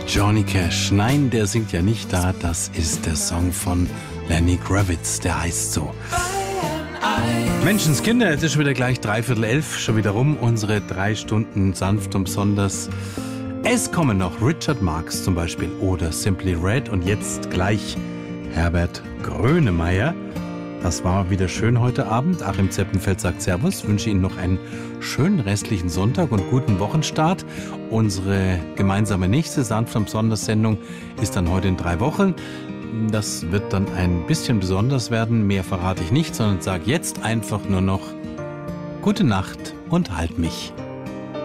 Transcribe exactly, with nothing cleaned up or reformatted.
Johnny Cash. Nein, der singt ja nicht da. Das ist der Song von Lenny Kravitz. Der heißt so. Menschenskinder, es ist schon wieder gleich dreiviertel elf, schon wieder rum. Unsere drei Stunden sanft und besonders. Es kommen noch Richard Marx zum Beispiel oder Simply Red und jetzt gleich Herbert Grönemeyer. Das war wieder schön heute Abend. Achim Zeppenfeld sagt Servus, wünsche Ihnen noch einen schönen restlichen Sonntag und guten Wochenstart. Unsere gemeinsame nächste sanft und besonders Sendung ist dann heute in drei Wochen. Das wird dann ein bisschen besonders werden. Mehr verrate ich nicht, sondern sage jetzt einfach nur noch gute Nacht und halt mich.